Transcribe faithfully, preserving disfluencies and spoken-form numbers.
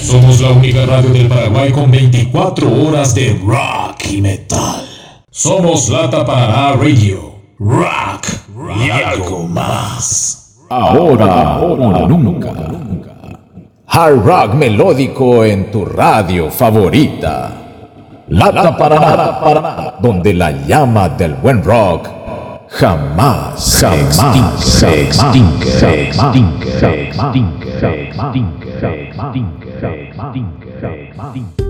Somos la única radio del Paraguay con veinticuatro horas de rock y metal. Somos Lata Paraná Radio. Rock y algo más. Ahora, ahora o nunca. Hard rock melódico en tu radio favorita. Lata Paraná, Paraná, donde la llama del buen rock jamás se extingue, se extingue, se extingue, se extingue, se extingue, se extingue, se extingue.